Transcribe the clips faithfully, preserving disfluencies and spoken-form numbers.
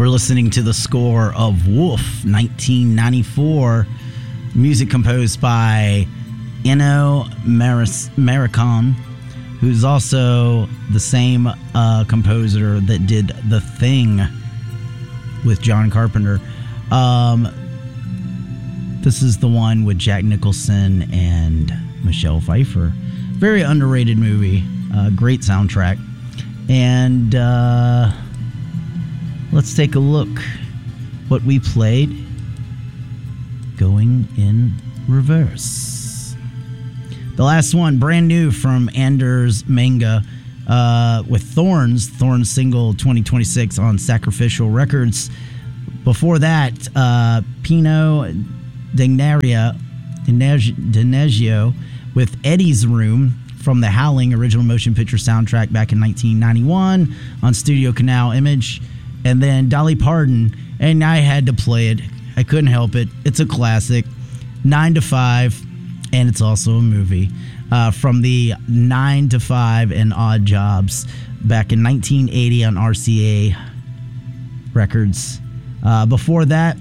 We're listening to the score of Wolf, nineteen ninety-four, music composed by Ennio Morricone, who's also the same uh, composer that did The Thing with John Carpenter. Um, this is the one with Jack Nicholson and Michelle Pfeiffer. Very underrated movie. Uh, great soundtrack. And uh, let's take a look what we played going in reverse. The last one, brand new from Anders Manga, uh, with Thorns, Thorns single twenty twenty-six on Sacrificial Records. Before that, uh, Pino Degnaria, Denegio with Eddie's Room from the Howling original motion picture soundtrack back in nineteen ninety-one on Studio Canal Image. And then Dolly Parton, and I had to play it. I couldn't help it. It's a classic. Nine to Five, and it's also a movie uh, from the Nine to Five and Odd Jobs back in nineteen eighty on R C A Records. Uh, before that,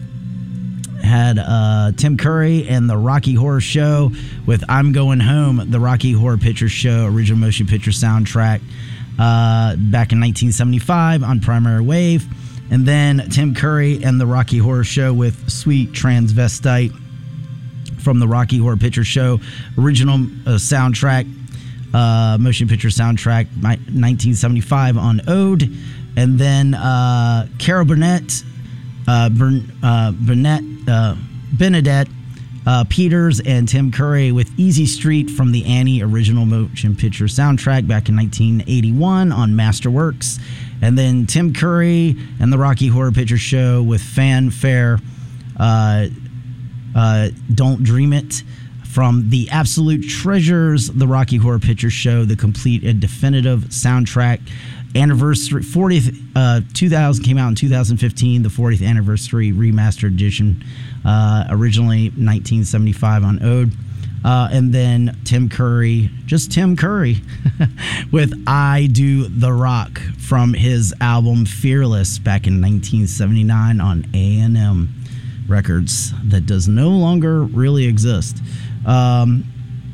had uh, Tim Curry and the Rocky Horror Show with I'm Going Home, the Rocky Horror Picture Show original motion picture soundtrack uh, back in nineteen seventy-five on Primary Wave. And then Tim Curry and the Rocky Horror Show with Sweet Transvestite from the Rocky Horror Picture Show original uh, soundtrack, uh, motion picture soundtrack, nineteen seventy-five on Ode. And then uh, Carol Burnett, uh, Bern, uh, Burnett, uh, Benedette uh, Peters, and Tim Curry with Easy Street from the Annie original motion picture soundtrack back in nineteen eighty-one on Masterworks. And then Tim Curry and the Rocky Horror Picture Show with Fanfare, uh, uh, Don't Dream It from the Absolute Treasures, the Rocky Horror Picture Show, the complete and definitive soundtrack. Anniversary fortieth, uh, two thousand came out in two thousand fifteen, the fortieth anniversary remastered edition, uh, originally nineteen seventy-five on Ode. Uh, and then Tim Curry, just Tim Curry, with I Do the Rock from his album Fearless back in nineteen seventy-nine on A and M Records that does no longer really exist. Um,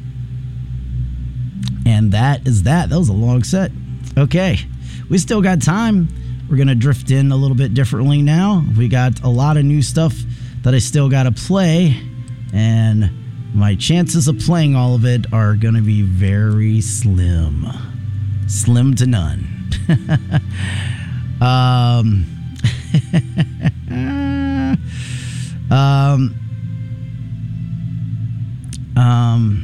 and that is that. That was a long set. Okay. We still got time. We're going to drift in a little bit differently now. We got a lot of new stuff that I still got to play, and my chances of playing all of it are going to be very slim. Slim to none. um, um, um,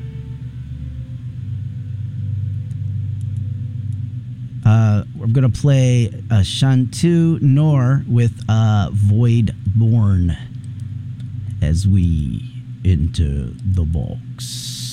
Uh, we're going to play uh, Shantu Noor with uh, Void Born as we enter the box.